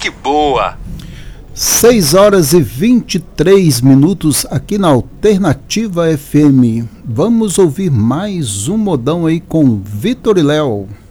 que boa! 6h23 aqui na Alternativa FM. Vamos ouvir mais um modão aí com Vitor e Léo.